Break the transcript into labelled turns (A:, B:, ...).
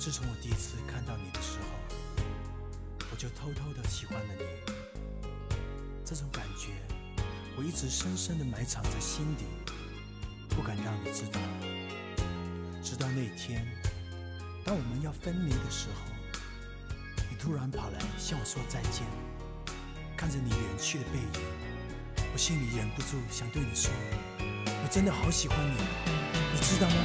A: 自从我第一次看到你的时候，我就偷偷的喜欢了你。这种感觉，我一直深深的埋藏在心底，不敢让你知道。直到那天，当我们要分离的时候，你突然跑来向我说再见。看着你远去的背影，我心里忍不住想对你说，我真的好喜欢你，你知道吗？